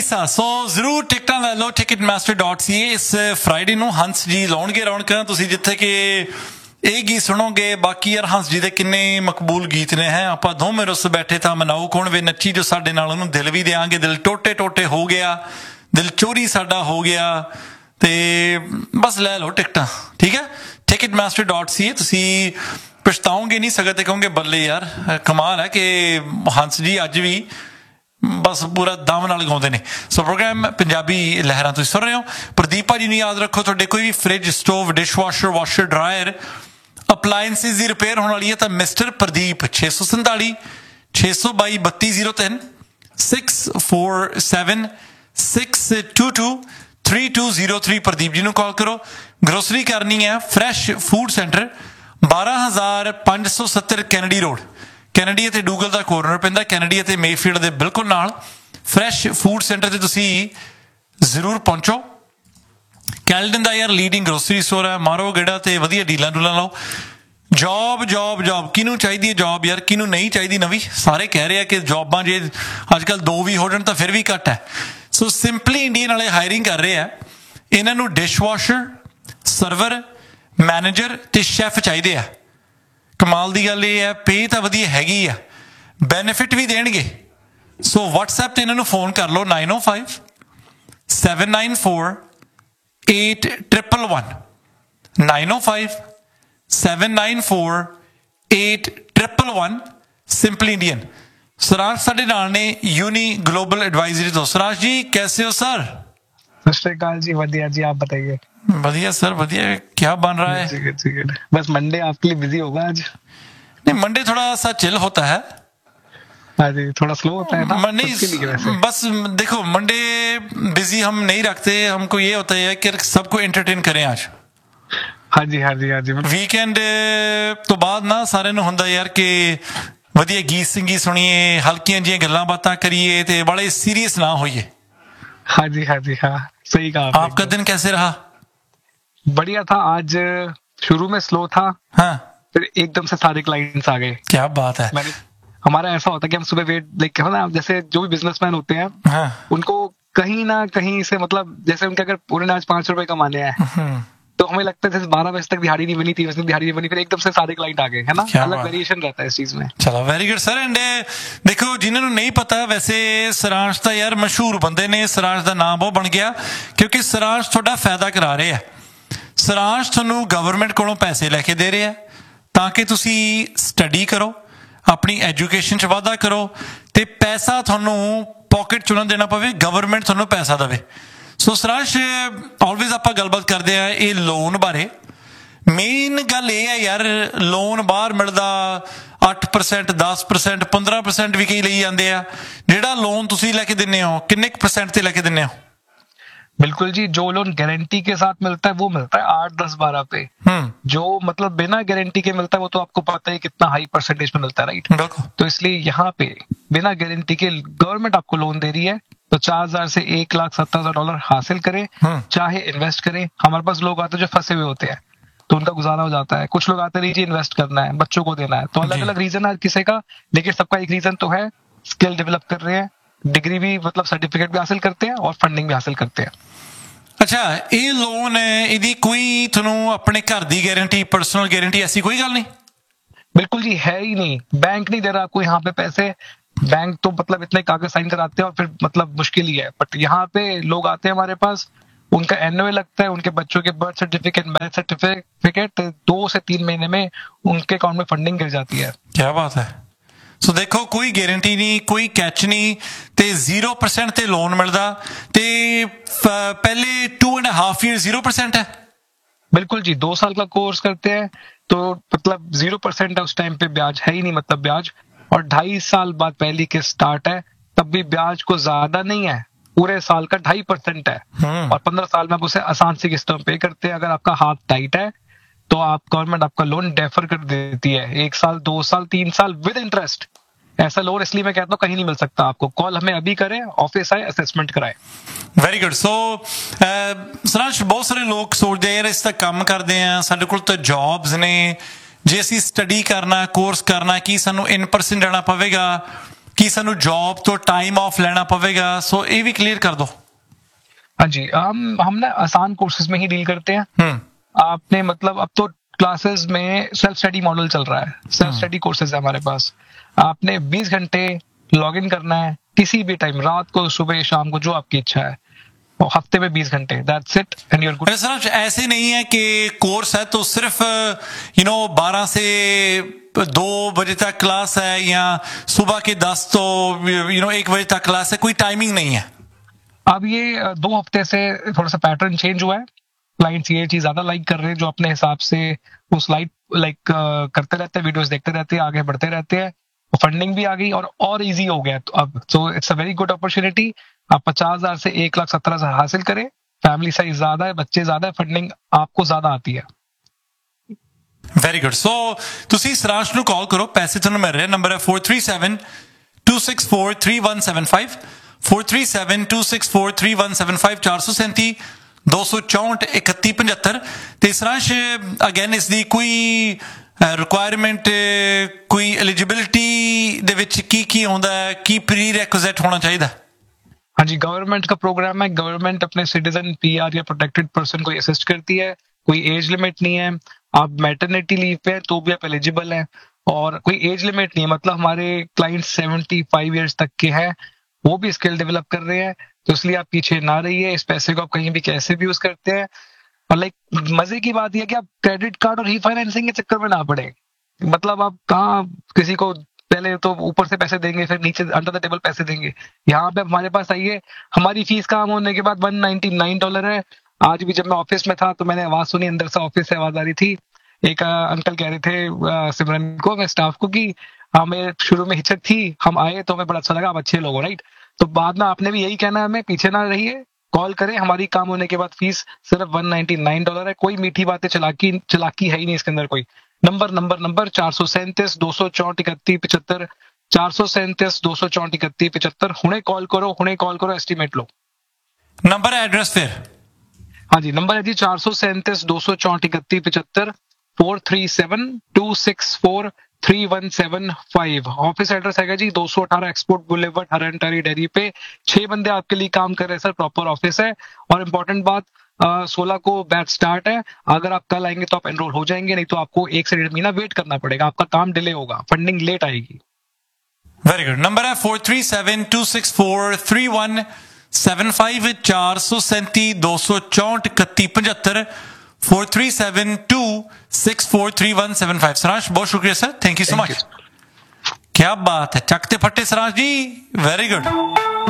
ਹਿੱਸਾ। ਸੋ ਜ਼ਰੂਰ ਟਿਕਟਾਂ ਲੈ ਲਓ ticketmaster.ca। ਇਸ ਫਰਾਈਡੇ ਨੂੰ ਹੰਸ ਜੀ ਲਾਉਣਗੇ ਰੌਣਕਾਂ। ਤੁਸੀਂ ਜਿੱਥੇ ਕਿ ਇਹ ਗੀਤ ਸੁਣੋਗੇ, ਬਾਕੀ ਯਾਰ ਹੰਸ ਜੀ ਦੇ ਕਿੰਨੇ ਮਕਬੂਲ ਗੀਤ ਨੇ ਹੈ। ਆਪਾਂ ਦੋਵੇਂ ਰੁੱਸ ਬੈਠੇ ਤਾਂ ਮਨਾਓ ਕੌਣ ਵੇ ਨੱਚੀ ਜੋ ਸਾਡੇ ਨਾਲ, ਉਹਨੂੰ ਦਿਲ ਵੀ ਦਿਆਂਗੇ। ਦਿਲ ਟੋਟੇ ਟੋਟੇ ਹੋ ਗਿਆ, ਦਿਲ ਚੋਰੀ ਸਾਡਾ ਹੋ ਗਿਆ, ਤੇ ਬਸ ਲੈ ਲਓ ਟਿਕਟਾਂ, ਠੀਕ ਹੈ। ticketmaster.ca। ਤੁਸੀਂ ਪਛਤਾਓਗੇ ਨਹੀਂ, ਸਗੋਂ ਤੇ ਕਹੋਗੇ ਬੱਲੇ ਯਾਰ ਕਮਾਲ ਹੈ ਕਿ ਹੰਸ ਜੀ ਅੱਜ ਵੀ ਬਸ ਪੂਰਾ ਦਮ ਨਾਲ ਗਾਉਂਦੇ ਨੇ। ਸੋ ਪ੍ਰੋਗਰਾਮ ਪੰਜਾਬੀ ਲਹਿਰਾਂ ਤੁਸੀਂ ਸੁਣ ਰਹੇ ਹੋ। ਪ੍ਰਦੀਪ ਭਾਜੀ ਨੂੰ ਯਾਦ ਰੱਖੋ, ਤੁਹਾਡੇ ਕੋਈ ਵੀ fridge, stove, dishwasher, washer, dryer, appliances ਦੀ ਰਿਪੇਅਰ ਹੋਣ ਵਾਲੀ ਹੈ ਤਾਂ ਮਿਸਟਰ ਪ੍ਰਦੀਪ 647 622 3203 647 622 3203 ਪ੍ਰਦੀਪ ਜੀ ਨੂੰ ਕਾਲ ਕਰੋ। ਗਰੋਸਰੀ ਕਰਨੀ ਹੈ fresh food centre 12570 Kennedy road, Kennedy ਅਤੇ ਡੂਗਲ ਦਾ ਕੋਰਨਰ ਪੈਂਦਾ, ਕੈਨੇਡੀ ਅਤੇ ਮੇਫੀਲਡ ਦੇ ਬਿਲਕੁਲ ਨਾਲ। ਫਰੈਸ਼ ਫੂਡ ਸੈਂਟਰ ਤੇ ਤੁਸੀਂ ਜ਼ਰੂਰ ਪਹੁੰਚੋ। ਕੈਲਡਨ ਦਾ ਯਾਰ ਲੀਡਿੰਗ ਗਰੋਸਰੀ ਸਟੋਰ ਹੈ, ਮਾਰੋ ਗੇੜਾ ਤੇ ਵਧੀਆ ਡੀਲਾਂ ਡੂਲਾਂ ਲਾਓ। ਜੋਬ ਜੋਬ ਜੋਬ ਕਿਹਨੂੰ ਚਾਹੀਦੀ ਹੈ ਜੋਬ ਯਾਰ, ਕਿਹਨੂੰ ਨਹੀਂ ਚਾਹੀਦੀ ਨਵੀਂ? ਸਾਰੇ ਕਹਿ ਰਹੇ ਆ ਕਿ ਜੋਬਾਂ ਜੇ ਅੱਜ ਕੱਲ੍ਹ 2 ਵੀ ਹੋ ਜਾਣ ਤਾਂ ਫਿਰ ਵੀ ਘੱਟ ਹੈ। ਸੋ ਸਿੰਪਲੀ ਇੰਡੀਅਨ ਵਾਲੇ ਹਾਇਰਿੰਗ ਕਰ ਰਹੇ ਆ। ਇਹਨਾਂ ਨੂੰ ਡਿਸ਼ਵਾਸ਼ਰ, ਸਰਵਰ, ਮੈਨੇਜਰ ਤੇ ਸ਼ੈਫ ਚਾਹੀਦੇ ਆ। ਕਮਾਲ ਦੀ ਗੱਲ ਇਹ ਹੈ, ਪੇ ਤਾਂ ਵਧੀਆ ਹੈਗੀ ਆ, ਬੈਨੀਫਿਟ ਵੀ ਦੇਣਗੇ। ਸੋ ਵਟਸਐਪ ਤੇ ਇਹਨਾਂ ਨੂੰ ਫੋਨ ਕਰ ਲਓ 905 794 8111 905 794 8111 ਸਿੰਪਲੀ ਇੰਡੀਅਨ। ਸਰਾਜ ਸਾਡੇ ਨਾਲ ਨੇ यूनी ग्लोबल एडवाइजरी ਤੋਂ। ਸਰਾਜ ਜੀ कैसे हो सर? सत श्री अकाल जी, बढ़िया जी, आप बताइए। बढ़िया सर बढ़िया। क्या बन रहा है? बस मंडे आपके लिए बिजी होगा आज। नहीं, मंडे थोड़ा सा चिल होता है। हाँ जी, थोड़ा स्लो होता है ना। नहीं बस देखो, मंडे बिजी हम नहीं रखते, हमको ये होता है कि सबको एंटरटेन करें आज। हाँ जी हाँ जी हाँ जी। ਵੀਕਐਂਡ ਤੋਂ ਬਾਅਦ ਨਾ ਸਾਰਿਆਂ ਨੂੰ ਹੁੰਦਾ ਯਾਰ ਕਿ ਵਧੀਆ ਗੀਤ ਸੰਗੀਤ ਸੁਣੀਏ, ਹਲਕੀਆਂ ਜਿਹੀਆਂ ਗੱਲਾਂ ਬਾਤਾਂ ਕਰੀਏ ਤੇ ਬੜੇ ਸੀਰੀਅਸ ਨਾ ਹੋਈਏ। हाँ जी हाँ जी हाँ, सही कहा। आपका दिन कैसे रहा? बढ़िया था। आज शुरू में स्लो था, हाँ, फिर एकदम से सारे क्लाइंट्स आ गए। क्या बात है। हमारा ऐसा होता है कि हम सुबह वेट लाइक ना, जैसे जो भी बिजनेसमैन होते हैं, हाँ, उनको कहीं ना कहीं से मतलब जैसे उनके अगर उन्होंने आज 5 रुपए कमाने हैं तो हमें लगता है जैसे 12 बजे तक दिहाड़ी नहीं बनी, 3 बजे तक दिहाड़ी नहीं बनी, फिर एकदम से सारे क्लाइंट आ गए, है ना। अलग वेरिएशन रहता है इस चीज में। चलो वेरी गुड सर। एंड देखो, जिन्होंने नहीं पता, वैसे सरांश ਤਾਂ ਯਾਰ ਮਸ਼ਹੂਰ ਬੰਦੇ ਨੇ। ਸਰਾਂਸ਼ ਦਾ ਨਾਮ ਬਹੁਤ ਬਣ ਗਿਆ ਕਿਉਂਕਿ ਸਰਾਂਸ਼ ਤੁਹਾਡਾ ਫਾਇਦਾ ਕਰਾ ਰਹੇ ਆ। ਸਰਾਂਸ਼ ਤੁਹਾਨੂੰ ਗਵਰਨਮੈਂਟ ਕੋਲੋਂ ਪੈਸੇ ਲੈ ਕੇ ਦੇ ਰਹੇ ਆ ਤਾਂ ਕਿ ਤੁਸੀਂ ਸਟੱਡੀ ਕਰੋ, ਆਪਣੀ ਐਜੂਕੇਸ਼ਨ 'ਚ ਵਾਧਾ ਕਰੋ ਤੇ ਪੈਸਾ ਤੁਹਾਨੂੰ ਪਾਕਟ 'ਚ ਨਾ ਦੇਣਾ ਪਵੇ, ਗਵਰਨਮੈਂਟ ਤੁਹਾਨੂੰ ਪੈਸਾ ਦੇਵੇ। ਸੋ ਸਰਾਂਸ਼, ਆਲਵੇਜ਼ ਆਪਾਂ ਗੱਲਬਾਤ ਕਰਦੇ ਆ ਇਹ ਲੋਨ ਬਾਰੇ। ਮੇਨ ਗੱਲ ਇਹ ਹੈ ਯਾਰ, ਲੋਨ ਬਾਹਰ ਮਿਲਦਾ 8%, 10%, 15% ਵੀ ਕਈ ਲਈ ਜਾਂਦੇ ਆ। ਜਿਹੜਾ ਲੋਨ ਤੁਸੀਂ ਲੈ ਕੇ ਦਿੰਦੇ ਹੋ ਕਿੰਨੇ % ਤੇ ਲੈ ਕੇ ਦਿੰਦੇ ਹੋ? बिल्कुल जी, जो लोन गारंटी के साथ मिलता है वो मिलता है 8, 10, 12 पे। जो मतलब बिना गारंटी के मिलता है वो तो आपको पता है कितना हाई परसेंटेज में मिलता है, राइट। तो इसलिए यहाँ पे बिना गारंटी के गवर्नमेंट आपको लोन दे रही है, तो 4,000 से $1,70,000 हासिल करें, चाहे इन्वेस्ट करें। हमारे पास लोग आते हैं जो फंसे हुए होते हैं तो उनका गुजारा हो जाता है। कुछ लोग आते नहीं जी, इन्वेस्ट करना है, बच्चों को देना है, तो अलग अलग रीजन है किसी का, लेकिन सबका एक रीजन तो है, स्किल डेवलप कर रहे हैं, डिग्री भी मतलब सर्टिफिकेट भी हासिल करते हैं और फंडिंग भी हासिल करते हैं। ਅੱਛਾ, ਇਹ ਲੋਨ ਹੈ, ਇਹਦੀ ਕੋਈ ਤੁਹਾਨੂੰ ਆਪਣੇ ਘਰ ਦੀ गारंटी, पर्सनल गारंटी ऐसी कोई गल नहीं? बिल्कुल जी, है ही नहीं। बैंक नहीं दे रहा आपको यहाँ पे पैसे। बैंक तो मतलब इतने कागज साइन कराते हैं और फिर मतलब मुश्किल ही है। बट यहाँ पे लोग आते हैं हमारे पास, उनका एनओए लगता है, उनके बच्चों के बर्थ सर्टिफिकेट, मैरिज सर्टिफिकेट 2 से 3 महीने में उनके अकाउंट में फंडिंग गिर जाती है। क्या बात है। ਸੋ ਦੇਖੋ, ਕੋਈ ਗਾਰੰਟੀ ਨਹੀਂ, ਕੋਈ ਕੈਚ ਨਹੀਂ ਤੇ 0% ਤੇ ਲੋਨ ਮਿਲਦਾ ਤੇ ਪਹਿਲੇ 2.5 years 0% है। बिल्कुल जी, 2 साल का कोर्स करते हैं तो मतलब 0% है उस टाइम पे, ब्याज है ही नहीं मतलब ब्याज। और 2.5 साल बाद पहली किस्त स्टार्ट है, तब भी ब्याज को ज्यादा नहीं है, पूरे साल का 2.5% है। और 15 साल में आप उसे आसान सी किस्तों में पे करते हैं। अगर आपका हाथ टाइट है तो आप गवर्नमेंट आपका लोन डेफर कर देती है 1 साल, 2 साल, 3 साल विद इंटरेस्ट। ऐसा लोन इसलिए मैं कहता हूँ कहीं नहीं मिल सकता आपको। कॉल हमें अभी करें, ऑफिस आए, असेसमेंट कराए। Very good. ਸੋ ਸਰਾਂਸ਼, ਬਹੁਤ ਸਾਰੇ ਲੋਕ ਸੋਚਦੇ ਯਾਰ ਇਸ ਦਾ ਕੰਮ ਕਰਦੇ ਆ, ਸਾਡੇ ਕੋਲ ਤਾਂ ਜੌਬਸ ਨੇ, ਜੇ ਅਸੀਂ ਸਟੱਡੀ ਕਰਨਾ, ਕੋਰਸ ਕਰਨਾ, ਕੀ ਸਾਨੂੰ ਇਨ ਪਰਸਨ ਜਾਣਾ ਪਵੇਗਾ? ਕਿ ਸਾਨੂੰ ਜੌਬ ਤੋਂ ਟਾਈਮ ਆਫ ਲੈਣਾ ਪਵੇਗਾ, ਸੋ ਇਹ ਵੀ क्लियर कर दो। हाँ जी, हम ना आसान कोर्सेज में ही डील करते हैं। आपने मतलब अब तो क्लासेस में सेल्फ स्टडी मॉडल चल रहा है, सेल्फ स्टडी कोर्सेज है हमारे पास। आपने 20 घंटे लॉग इन करना है किसी भी टाइम, रात को, सुबह, शाम को, जो आपकी इच्छा है, हफ्ते में 20 घंटे, that's it and you are good. Sir ऐसे नहीं है कि कोर्स है तो सिर्फ 12 से 2 बजे तक क्लास है या सुबह के 10 तो 1 बजे तक क्लास है, कोई टाइमिंग नहीं है। अब ये 2 हफ्ते से थोड़ा सा पैटर्न चेंज हुआ है, क्लाइंट्स ये चीज ज्यादा लाइक कर रहे हैं, जो अपने हिसाब से उस लाइक करते रहते हैं, वीडियोस देखते रहते हैं, आगे बढ़ते रहते हैं। फंडिंग भी आ गई और इजी हो गया तो अब, so it's a very good opportunity. आप 50,000 से 1,17,000 हासिल करें, फैमिली साइज ज्यादा है, बच्चे ज्यादा है, फंडिंग आपको ज्यादा आती है। Very good. सो ਤੁਸੀਂ ਸਰਾਂਸ਼ ਨੂੰ ਕਾਲ ਕਰੋ, ਪੈਸੇ ਤੁਹਾਨੂੰ ਮਿਲ ਰਹੇ। ਨੰਬਰ ਹੈ 437-264-3175 437-264-3175 437 264 3175। ਤੇ ਸਰਾਂਸ਼ ਅਗੇਨ ਇਸ ਦੀ ਕੋਈ ਰਿਕੁਆਇਰਮੈਂਟ, ਕੋਈ ਐਲੀਜੀਬਿਲਿਟੀ ਦੇ ਵਿੱਚ ਕੀ ਹੁੰਦਾ ਹੈ, ਕੀ ਪ੍ਰੀ ਰਿਕੁਇਜ਼ਿਟ ਹੋਣਾ ਚਾਹੀਦਾ? हाँ जी, गवर्नमेंट का प्रोग्राम है, गवर्नमेंट अपने सिटीजन, पीआर या प्रोटेक्टेड पर्सन को असिस्ट करती है, कोई एज लिमिट नहीं है। आप मैटरनिटी लीव पे तो भी आप एलिजिबल हैं, और कोई एज लिमिट नहीं है, मतलब हमारे क्लाइंट 75 ईयर्स तक के हैं, वो भी स्किल डेवलप कर रहे हैं, तो इसलिए आप पीछे ना रहिए। इस पैसे को आप कहीं भी कैसे भी यूज करते हैं। और लाइक मजे की बात यह कि आप क्रेडिट कार्ड और रीफाइनेंसिंग के चक्कर में ना पड़े। मतलब आप कहाँ किसी को पहले तो ऊपर से पैसे देंगे, फिर नीचे अंडर द टेबल पैसे देंगे। यहाँ पे हमारे पास आइए, हमारी फीस काम होने के बाद $199 है। आज भी जब मैं ऑफिस में था तो मैंने आवाज सुनी, अंदर से ऑफिस से आवाज आ रही थी। एक अंकल कह रहे थे सिमरन को, मैं स्टाफ को, कि हमें शुरू में हिचक थी, हम आए तो हमें बड़ा अच्छा लगा, आप अच्छे लोग हो, राइट। तो बाद में आपने भी यही कहना है, हमें पीछे ना रहिए, कॉल करें, हमारी काम होने के बाद फीस सिर्फ $199 है। कोई मीठी बातें, चलाकी है ही नहीं इसके अंदर कोई। नंबर 437 264 31 75 437 264 31 75। हुणे कॉल करो, एस्टीमेट लो। नंबर एड्रेस फिर? हाँ जी, नंबर है जी 437 264 31 75 437-264-3175। ऑफिस एड्रेस है जी 218 एक्सपोर्ट बुलेवर्ड, हरन टेरी डेरी पे। 6 बंदे आपके लिए काम कर रहे हैं सर, प्रॉपर ऑफिस है। और इम्पोर्टेंट बात, 16 को बैच स्टार्ट है। अगर आप कल आएंगे तो आप एनरोल हो जाएंगे, नहीं तो आपको 1 से 1.5 महीना वेट करना पड़ेगा, आपका काम डिले होगा, फंडिंग लेट आएगी। Very good. नंबर है 437-264-3175 437 264 3175 437-264-3175। सरांश बहुत शुक्रिया sir, thank you so much. क्या बात है, चकते फट्टे सरांश जी, वेरी गुड।